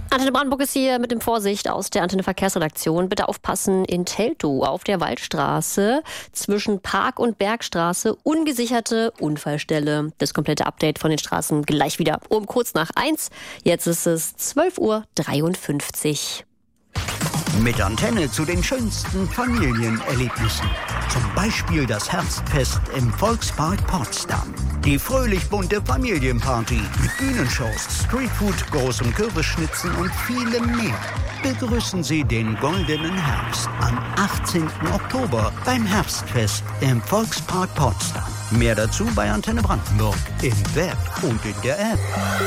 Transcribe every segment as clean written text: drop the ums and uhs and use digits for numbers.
Antenne Brandenburg ist hier mit dem Vorsicht aus der Antenne Verkehrsredaktion. Bitte aufpassen, in Teltow auf der Waldstraße zwischen Park- und Bergstraße ungesicherte Unfallstelle. Das komplette Update von den Straßen gleich wieder um kurz nach 1. Jetzt ist es 12:53 Uhr. Mit Antenne zu den schönsten Familienerlebnissen. Zum Beispiel das Herbstfest im Volkspark Potsdam. Die fröhlich bunte Familienparty mit Bühnenshows, Streetfood, großem Kürbisschnitzen und vielem mehr. Begrüßen Sie den goldenen Herbst am 18. Oktober beim Herbstfest im Volkspark Potsdam. Mehr dazu bei Antenne Brandenburg im Web und in der App.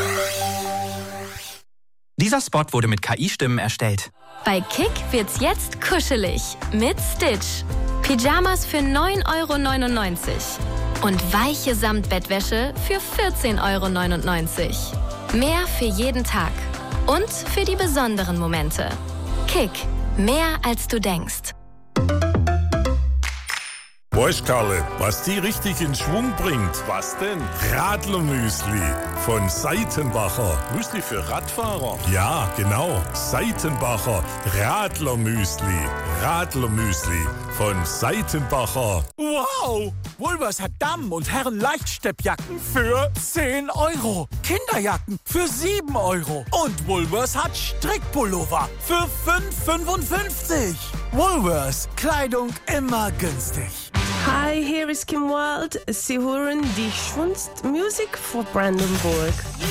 Dieser Spot wurde mit KI-Stimmen erstellt. Bei Kick wird's jetzt kuschelig mit Stitch. Pyjamas für 9,99 € und weiche Samtbettwäsche für 14,99 €. Mehr für jeden Tag und für die besonderen Momente. Kick, mehr als du denkst. Weißt, Karle, was die richtig in Schwung bringt? Was denn? Radlermüsli von Seitenbacher. Müsli für Radfahrer? Ja, genau. Seitenbacher Radlermüsli. Radlermüsli von Seitenbacher. Wow! Woolworths hat Damen- und Herren-Leichtsteppjacken für 10 €. Kinderjacken für 7 €. Und Woolworths hat Strickpullover für 5,55 €. Woolworths, Kleidung immer günstig. Hi, here is Kim Wilde. Sie hören die schönste Musik von Brandenburg.